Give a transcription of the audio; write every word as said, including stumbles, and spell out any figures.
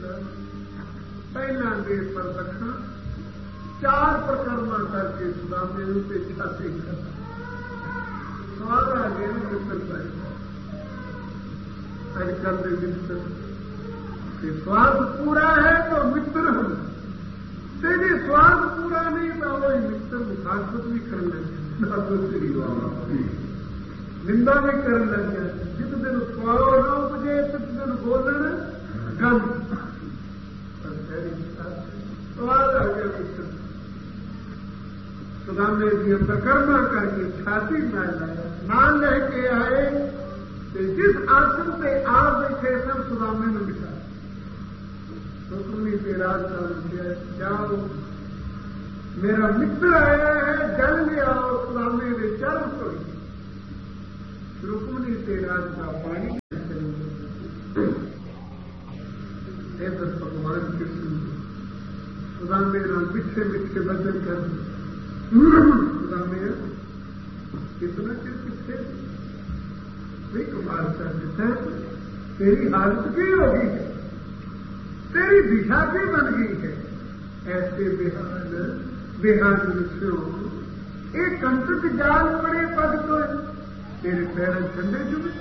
पहला दे प्रदक्षिण चार प्रकरणा करके सुदामे उसे छाती कर स्वाद आ गया मित्र आजकल के मित्र स्वाद पूरा है तो मित्र हम तेरे स्वाद पूरा नहीं था वही मित्र मुखासत भी कर लगे निंदा भी कर लग गया जिस दिन स्वाद न उपजे तिस दिन बोलन गंध स्वाद आ गया मित्र सुदामे जी प्रकर्मा करके छाती मान लाया मान लेके आए तो जिस आसन पे आप बैठे सब सुदामे में बिठा रुक्मिणी से राज चालू किया जाओ मेरा मित्र आया है जल ले आओ सुदामे ने चल पड़ी रुक्मिणी से राज का पानी ऐसा भगवान कृष्ण सुदामे ने मिठे मिठे वचन कर सुदामे कितना चिर कितने वे कुमार चाहते तेरी हालत की होगी है तेरी दिशा भी बन गई है ऐसे बेहाल बेहाल मनुष्यों एक कंटक जाल पड़े पद तो तेरे पैर ठंडे चुके